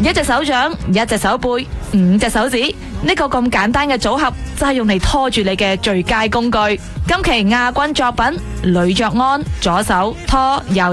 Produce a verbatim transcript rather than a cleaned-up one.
一隻手掌，一隻手背，五隻手指，呢個咁簡單嘅組合就係用嚟拖住你嘅最佳工具。今期亞軍作品呂爵安，左手拖右